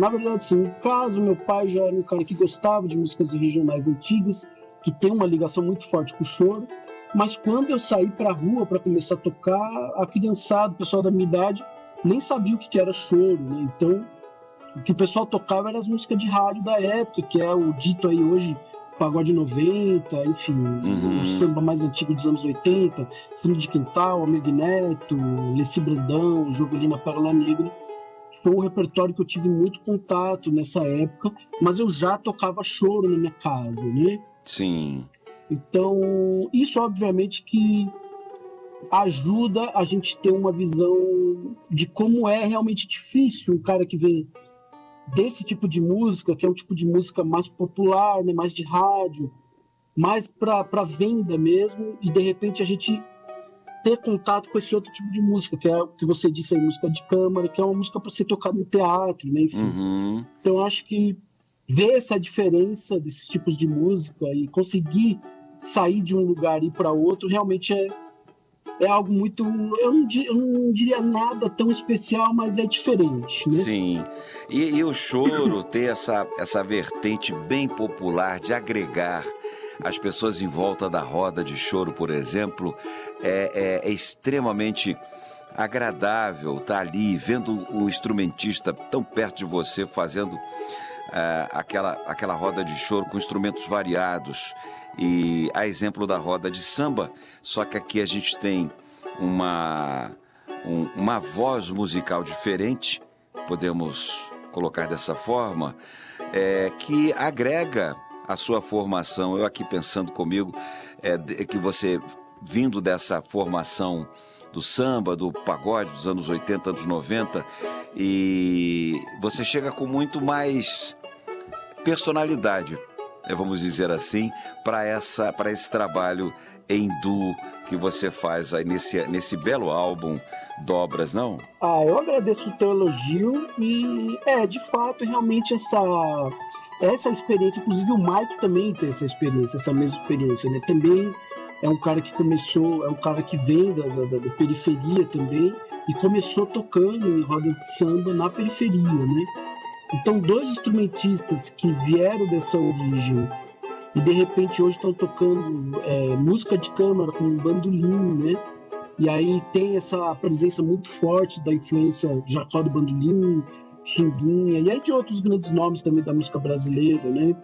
Na verdade, sim, no caso, meu pai já era um cara que gostava de músicas regionais antigas, que tem uma ligação muito forte com o choro, mas quando eu saí pra rua para começar a tocar, a criançada, o pessoal da minha idade, nem sabia o que era choro, né? Então, o que o pessoal tocava era as músicas de rádio da época, que é o dito aí hoje, pagode 90, enfim, o samba mais antigo dos anos 80, Fundo de Quintal, Amigo Neto, Leci Brandão, Jovelina Pérola Negra. Foi um repertório que eu tive muito contato nessa época, mas eu já tocava choro na minha casa, né? Sim. Então, isso obviamente que ajuda a gente ter uma visão de como é realmente difícil um cara que vem desse tipo de música, que é um tipo de música mais popular, né, mais de rádio, mais para venda mesmo, e de repente a gente ter contato com esse outro tipo de música, que é o que você disse aí, música de câmara, que é uma música para ser tocada no teatro, né, enfim. Então eu acho que ver essa diferença desses tipos de música e conseguir sair de um lugar e ir para outro realmente é algo muito, eu não diria nada tão especial, mas é diferente, né? Sim, e o choro tem essa vertente bem popular de agregar as pessoas em volta da roda de choro, por exemplo. É extremamente agradável estar ali vendo o instrumentista tão perto de você fazendo aquela roda de choro com instrumentos variados. E a exemplo da roda de samba, só que aqui a gente tem uma voz musical diferente, podemos colocar dessa forma, que agrega a sua formação. Eu aqui pensando comigo, que você, vindo dessa formação do samba, do pagode dos anos 80, anos 90, e você chega com muito mais personalidade, vamos dizer assim, para esse trabalho em duo que você faz aí nesse belo álbum Dobras, não? Eu agradeço o teu elogio e de fato, realmente essa experiência, inclusive o Mike também tem essa mesma experiência, né? Também é um cara que começou, é um cara que vem da periferia também e começou tocando em rodas de samba na periferia, né? Então, dois instrumentistas que vieram dessa origem e de repente hoje estão tocando música de câmara com um bandolim, né? E aí tem essa presença muito forte da influência de Jacó do Bandolim, Chimbinha, e aí de outros grandes nomes também da música brasileira, né?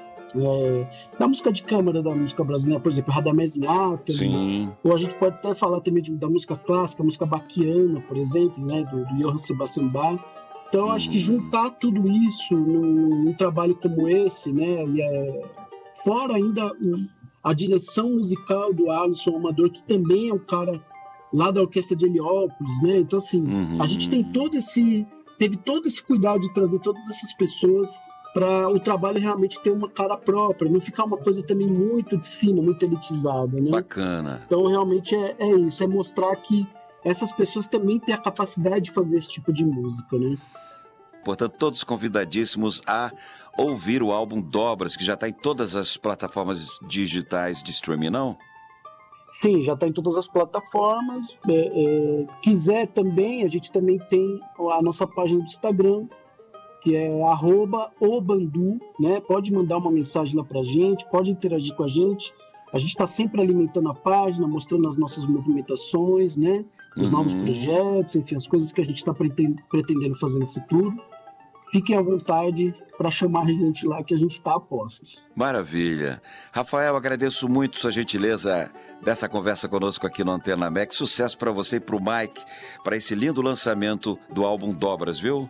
Da música de câmara da música brasileira, por exemplo, Radamés Inhatali, sim. Ou a gente pode até falar também da música clássica, a música baquiana, por exemplo, né? do Johann Sebastian Bach. Então, acho que juntar tudo isso num trabalho como esse, né? Fora ainda a direção musical do Alisson Amador, que também é um cara lá da Orquestra de Heliópolis, né? Então, assim, a gente teve todo esse cuidado de trazer todas essas pessoas para o trabalho realmente ter uma cara própria, não ficar uma coisa também muito de cima, muito elitizada, né? Bacana. Então, realmente é isso, é mostrar que essas pessoas também têm a capacidade de fazer esse tipo de música, né? Portanto, todos convidadíssimos a ouvir o álbum Dobras, que já está em todas as plataformas digitais de streaming, não? Sim, já está em todas as plataformas. Quiser também, a gente também tem a nossa página do Instagram, que é @obandu, né? Pode mandar uma mensagem lá pra gente, pode interagir com a gente. A gente está sempre alimentando a página, mostrando as nossas movimentações, né? Os novos projetos, enfim, as coisas que a gente está pretendendo fazer no futuro. Fiquem à vontade para chamar a gente lá, que a gente está a postos. Maravilha. Rafael, agradeço muito sua gentileza dessa conversa conosco aqui no Antena MEC. Sucesso para você e para o Mike, para esse lindo lançamento do álbum Dobras, viu?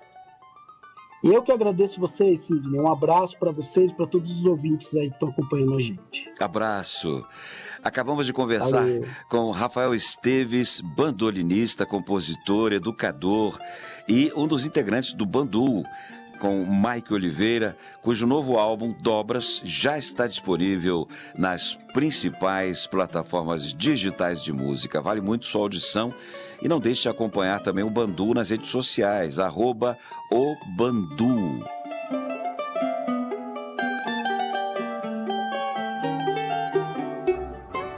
E eu que agradeço vocês, Sidney. Um abraço para vocês e para todos os ouvintes aí que estão acompanhando a gente. Abraço. Acabamos de conversar com Rafael Esteves, bandolinista, compositor, educador e um dos integrantes do Bandu, com Mike Oliveira, cujo novo álbum Dobras já está disponível nas principais plataformas digitais de música. Vale muito sua audição e não deixe de acompanhar também o Bandu nas redes sociais, @obandu.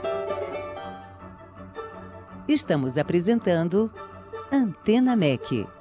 Estamos apresentando Antena MEC.